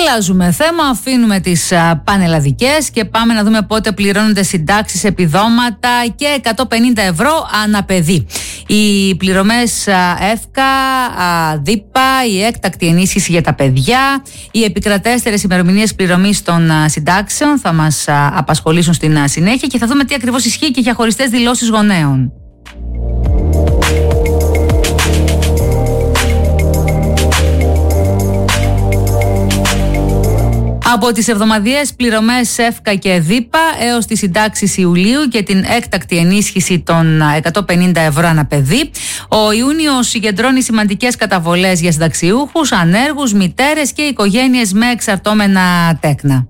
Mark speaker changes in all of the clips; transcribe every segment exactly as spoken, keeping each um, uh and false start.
Speaker 1: Αλλάζουμε θέμα, αφήνουμε τις α, πανελλαδικές και πάμε να δούμε πότε πληρώνονται συντάξεις, επιδόματα και εκατόν πενήντα ευρώ ανά παιδί. Οι πληρωμές α, ΕΦΚΑ, α, ΔΥΠΑ, η έκτακτη ενίσχυση για τα παιδιά, οι επικρατέστερες ημερομηνίες πληρωμής των α, συντάξεων θα μας α, απασχολήσουν στην α, συνέχεια και θα δούμε τι ακριβώς ισχύει και για χωριστές δηλώσεις γονέων. Από τις εβδομαδιαίες πληρωμές ΕΦΚΑ και ΔΥΠΑ έως τις συντάξεις Ιουλίου και την έκτακτη ενίσχυση των εκατόν πενήντα ευρώ ανά παιδί, ο Ιούνιος συγκεντρώνει σημαντικές καταβολές για συνταξιούχους, ανέργους, μητέρες και οικογένειες με εξαρτώμενα τέκνα.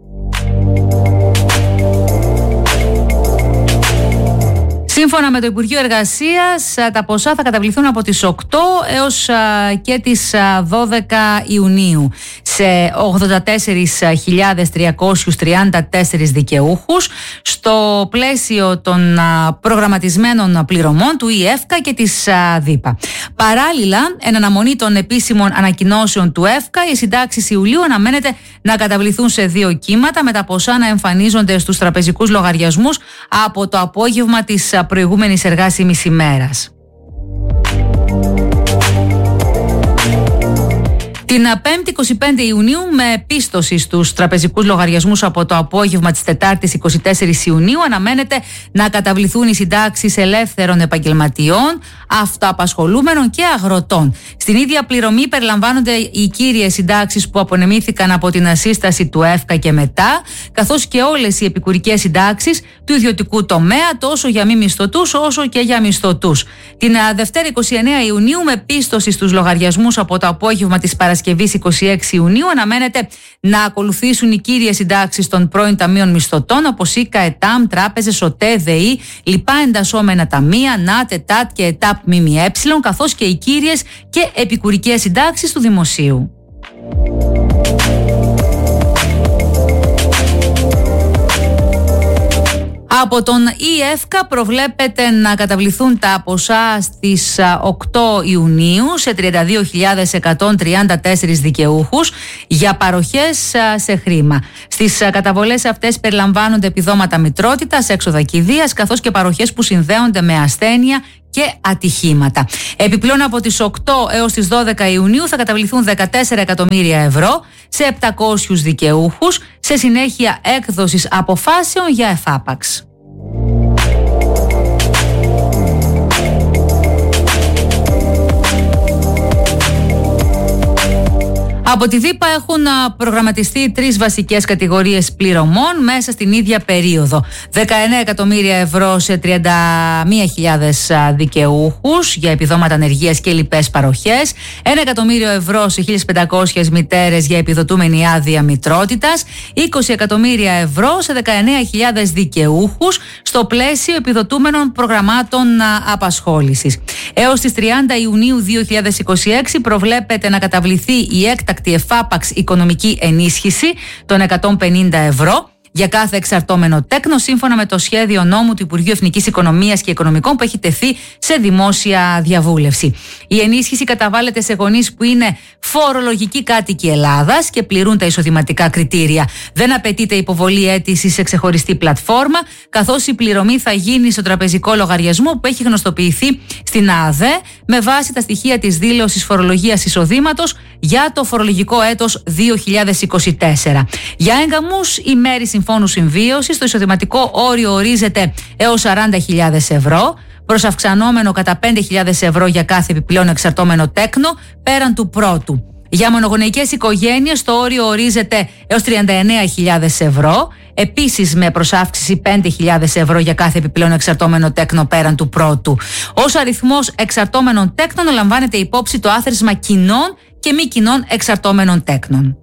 Speaker 1: Σύμφωνα με το Υπουργείο Εργασίας, τα ποσά θα καταβληθούν από τις οκτώ έως και τις δώδεκα Ιουνίου σε ογδόντα τέσσερις χιλιάδες τριακόσιους τριάντα τέσσερις δικαιούχους στο πλαίσιο των προγραμματισμένων πληρωμών του ΕΦΚΑ και της ΔΥΠΑ. Παράλληλα, εν αναμονή των επίσημων ανακοινώσεων του ΕΦΚΑ, οι συντάξεις Ιουλίου αναμένεται να καταβληθούν σε δύο κύματα, με τα ποσά να εμφανίζονται στους τραπεζικούς λογαριασμούς από το απόγευμα της προηγούμενης εργάσιμης ημέρας. Την πέμπτη εικοστή πέμπτη Ιουνίου, με πίστοση στους τραπεζικούς λογαριασμούς από το απόγευμα της Τετάρτης εικοστή τέταρτη Ιουνίου, αναμένεται να καταβληθούν οι συντάξεις ελεύθερων επαγγελματιών, αυτοαπασχολούμενων και αγροτών. Στην ίδια πληρωμή περιλαμβάνονται οι κύριες συντάξεις που απονεμήθηκαν από την ασύσταση του ΕΦΚΑ και μετά, καθώς και όλες οι επικουρικές συντάξεις του ιδιωτικού τομέα, τόσο για μη μισθωτούς όσο και για μισθωτούς. Την Δευτέρα εικοστή ενάτη Ιουνίου, με πίστοση στους λογαριασμούς από το απόγευμα της Παρασκευής εικοστή έκτη Ιουνίου, αναμένεται να ακολουθήσουν οι κύριες συντάξεις των πρώην ταμείων μισθωτών, όπως ΙΚΑ, ΕΤΑΜ, τράπεζες, ΟΤΕ, ΔΕΗ, λοιπά εντασσόμενα ταμεία, ΝΑΤ, ΕΤΑΤ και ΕΤΑΠ ΜΜΕ, καθώς και οι κύριες και επικουρικές συντάξεις του δημοσίου. Από τον ΕΦΚΑ προβλέπεται να καταβληθούν τα ποσά στις οκτώ Ιουνίου σε τριάντα δύο χιλιάδες εκατόν τριάντα τέσσερις δικαιούχους για παροχές σε χρήμα. Στις καταβολές αυτές περιλαμβάνονται επιδόματα μητρότητας, έξοδα κηδείας, καθώς και παροχές που συνδέονται με ασθένεια και ατυχήματα. Επιπλέον, από τις οκτώ έως τις δώδεκα Ιουνίου θα καταβληθούν δεκατέσσερα εκατομμύρια ευρώ σε επτακόσιους δικαιούχους, σε συνέχεια έκδοσης αποφάσεων για εφάπαξ. Από τη ΔΥΠΑ έχουν προγραμματιστεί τρεις βασικές κατηγορίες πληρωμών μέσα στην ίδια περίοδο. δεκαεννέα εκατομμύρια ευρώ σε τριάντα μία χιλιάδες δικαιούχους για επιδόματα ανεργίας και λοιπές παροχές, ένα εκατομμύριο ευρώ σε χίλιες πεντακόσιες μητέρες για επιδοτούμενη άδεια μητρότητας, είκοσι εκατομμύρια ευρώ σε δεκαεννέα χιλιάδες δικαιούχους στο πλαίσιο επιδοτούμενων προγραμμάτων απασχόλησης. Έως τις τριάντα Ιουνίου δύο χιλιάδες είκοσι έξι προβλέπεται να καταβληθεί η έκτακτη εφάπαξ οικονομική ενίσχυση των εκατόν πενήντα ευρώ για κάθε εξαρτώμενο τέκνο, σύμφωνα με το σχέδιο νόμου του Υπουργείου Εθνικής Οικονομίας και Οικονομικών που έχει τεθεί σε δημόσια διαβούλευση. Η ενίσχυση καταβάλλεται σε γονείς που είναι φορολογικοί κάτοικοι Ελλάδας και πληρούν τα εισοδηματικά κριτήρια. Δεν απαιτείται υποβολή αίτησης σε ξεχωριστή πλατφόρμα, καθώς η πληρωμή θα γίνει στο τραπεζικό λογαριασμό που έχει γνωστοποιηθεί στην ΑΔΕ με βάση τα στοιχεία της δήλωσης φορολογίας εισοδήματος για το φορολογικό έτος δύο χιλιάδες είκοσι τέσσερα. Για έγκαμους ή μέρη συμφώνου συμβίωσης, το εισοδηματικό όριο ορίζεται έως σαράντα χιλιάδες ευρώ, προσαυξανόμενο κατά πέντε χιλιάδες ευρώ για κάθε επιπλέον εξαρτώμενο τέκνο πέραν του πρώτου. Για μονογονεϊκές οικογένειες το όριο ορίζεται έως τριάντα εννέα χιλιάδες ευρώ, επίσης με προσάυξηση πέντε χιλιάδες ευρώ για κάθε επιπλέον εξαρτώμενο τέκνο πέραν του πρώτου. Ως αριθμός εξαρτώμενων τέκνων λαμβάνεται υπόψη το άθροισμα κοινών και μη κοινών εξαρτώμενων τέκνων.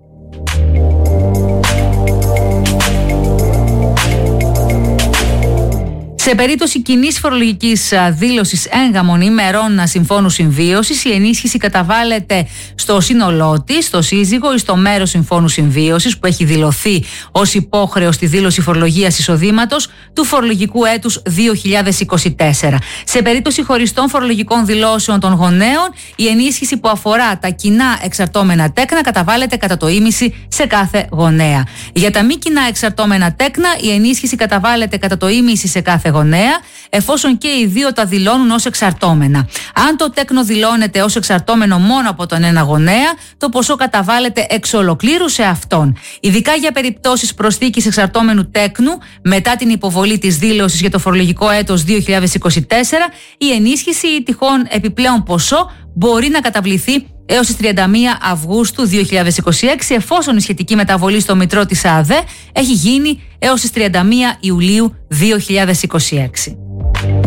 Speaker 1: Σε περίπτωση κοινής φορολογικής δήλωσης έγγαμων ημερών συμφώνου συμβίωσης, η ενίσχυση καταβάλλεται στο σύνολό της, στο σύζυγο ή στο μέρος συμφώνου συμβίωσης που έχει δηλωθεί ως υπόχρεο στη δήλωση φορολογίας εισοδήματος του φορολογικού έτους δύο χιλιάδες είκοσι τέσσερα. Σε περίπτωση χωριστών φορολογικών δηλώσεων των γονέων, η ενίσχυση που αφορά τα κοινά εξαρτώμενα τέκνα καταβάλλεται κατά το ίμιση σε κάθε γονέα. Για τα μη κοινά εξαρτώμενα τέκνα, η ενίσχυση καταβάλλεται κατά το ίμιση σε κάθε γονέα, εφόσον και οι δύο τα δηλώνουν ως εξαρτώμενα. Αν το τέκνο δηλώνεται ως εξαρτώμενο μόνο από τον ένα γονέα, το ποσό καταβάλλεται εξ ολοκλήρου σε αυτόν. Ειδικά για περιπτώσεις προσθήκης εξαρτώμενου τέκνου, μετά την υποβολή της δήλωσης για το φορολογικό έτος δύο χιλιάδες είκοσι τέσσερα, η ενίσχυση ή τυχόν επιπλέον ποσό μπορεί να καταβληθεί έως τις τριάντα μία Αυγούστου δύο χιλιάδες είκοσι έξι, εφόσον η σχετική μεταβολή στο μητρό της ΑΔΕ έχει γίνει έως τις τριάντα μία Ιουλίου δύο χιλιάδες είκοσι έξι.